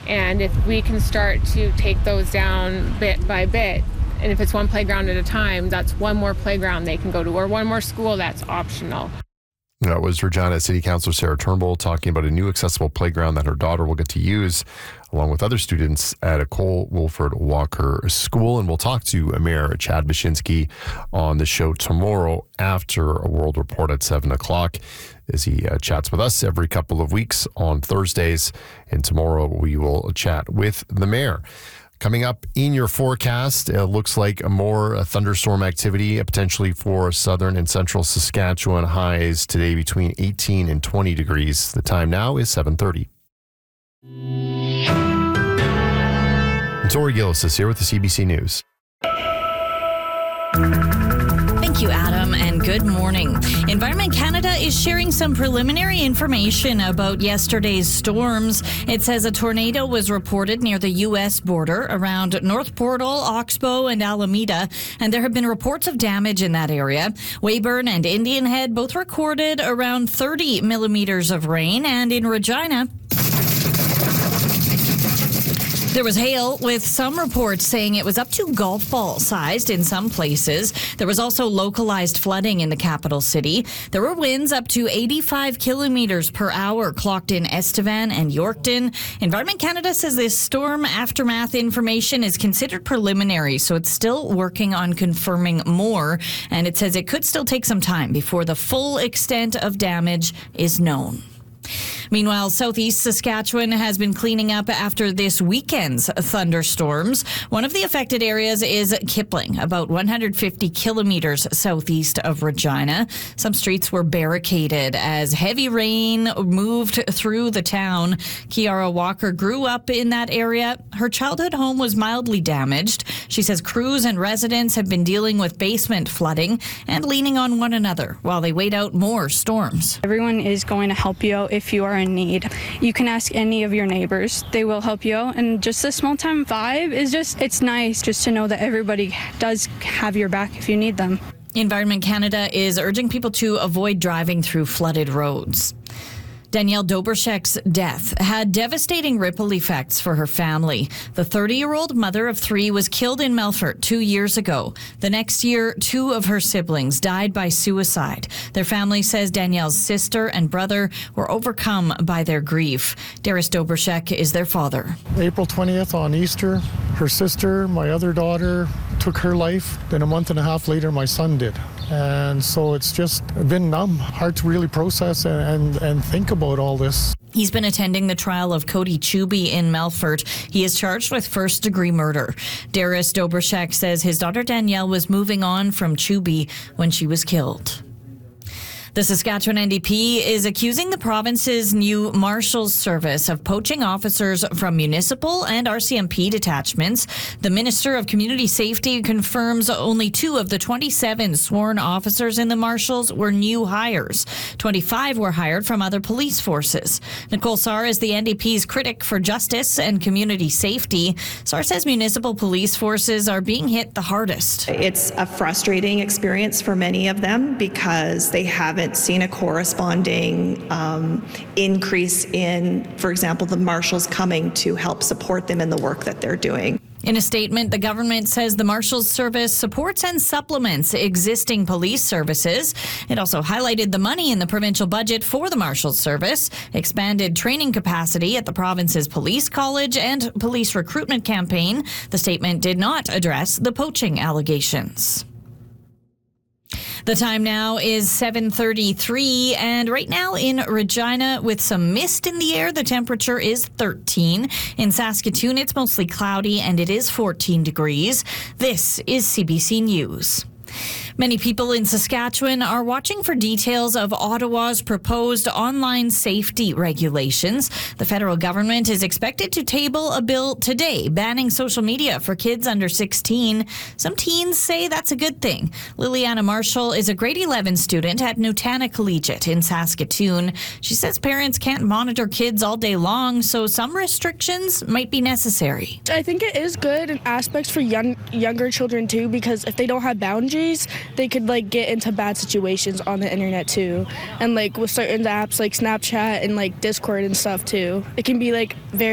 And if we can start to take those down bit by bit, and if it's one playground at a time, that's one more playground they can go to, or one more school that's optional. That was Regina City Councilor Sarah Turnbull talking about a new accessible playground that her daughter will get to use along with other students at a Cole Wilford Walker school. And we'll talk to Mayor Chad Baczynski on the show tomorrow after a World Report at 7 o'clock as he chats with us every couple of weeks on Thursdays. And tomorrow we will chat with the mayor. Coming up in your forecast, it looks like more thunderstorm activity, potentially for southern and central Saskatchewan. Highs today between 18 and 20 degrees. The time now is 7:30. Tori Gillis is here with the CBC News. Thank you, Adam, and good morning. Environment Canada is sharing some preliminary information about yesterday's storms. It says a tornado was reported near the U.S. border around North Portal, Oxbow, and Alameda, and there have been reports of damage in that area. Weyburn and Indian Head both recorded around 30 millimeters of rain, and in Regina, there was hail, with some reports saying it was up to golf ball sized in some places. There was also localized flooding in the capital city. There were winds up to 85 kilometers per hour clocked in Estevan and Yorkton. Environment Canada says this storm aftermath information is considered preliminary, so it's still working on confirming more. And it says it could still take some time before the full extent of damage is known. Meanwhile, southeast Saskatchewan has been cleaning up after this weekend's thunderstorms. One of the affected areas is Kipling, about 150 kilometers southeast of Regina. Some streets were barricaded as heavy rain moved through the town. Kiara Walker grew up in that area. Her childhood home was mildly damaged. She says crews and residents have been dealing with basement flooding and leaning on one another while they wait out more storms. Everyone is going to help you out if you are in need. You can ask any of your neighbors. They will help you out. And just the small time vibe is it's nice just to know that everybody does have your back if you need them. Environment Canada is urging people to avoid driving through flooded roads. Danielle Dobrschek's death had devastating ripple effects for her family. The 30-year-old mother of three was killed in Melfort 2 years ago. The next year, two of her siblings died by suicide. Their family says Danielle's sister and brother were overcome by their grief. Darius Dobrschek is their father. April 20th on Easter, her sister, my other daughter, took her life. Then a month and a half later, my son did. And so it's just been hard to really process and think about all this. He's been attending the trial of Cody Chuby in Melfort. He is charged with first-degree murder. Darius Dobrschek says his daughter Danielle was moving on from Chuby when she was killed. The Saskatchewan NDP is accusing the province's new Marshals Service of poaching officers from municipal and RCMP detachments. The Minister of Community Safety confirms only 2 of the 27 sworn officers in the Marshals were new hires. 25 were hired from other police forces. Nicole Sarr is the NDP's critic for justice and community safety. Sarr says municipal police forces are being hit the hardest. It's a frustrating experience for many of them because they haven't seen a corresponding increase in, for example, the marshals coming to help support them in the work that they're doing. In a statement, the government says the Marshals Service supports and supplements existing police services. It also highlighted the money in the provincial budget for the Marshals Service, expanded training capacity at the province's police college, and police recruitment campaign. The statement did not address the poaching allegations. The time now is 7:33, and right now in Regina, with some mist in the air, the temperature is 13. In Saskatoon, it's mostly cloudy, and it is 14 degrees. This is CBC News. Many people in Saskatchewan are watching for details of Ottawa's proposed online safety regulations. The federal government is expected to table a bill today banning social media for kids under 16. Some teens say that's a good thing. Liliana Marshall is a grade 11 student at Nutana Collegiate in Saskatoon. She says parents can't monitor kids all day long, so some restrictions might be necessary. I think it is good in aspects for younger children too, because if they don't have boundaries, they could get into bad situations on the internet too, and with certain apps like Snapchat and Discord and stuff too. It can be very